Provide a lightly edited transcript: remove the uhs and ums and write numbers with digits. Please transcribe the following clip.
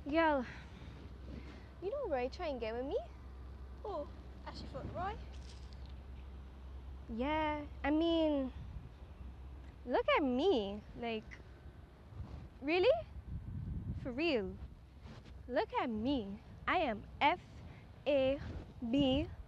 Girl, you know Roy try and get with me? Oh, Ashley foot Roy. Yeah, I mean, look at me. Like, really? For real. Look at me. I am FAB